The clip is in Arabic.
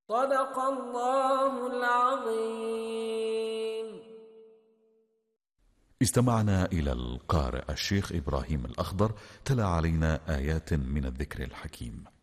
صدق الله العظيم. استمعنا إلى القارئ الشيخ إبراهيم الأخضر تلا علينا آيات من الذكر الحكيم.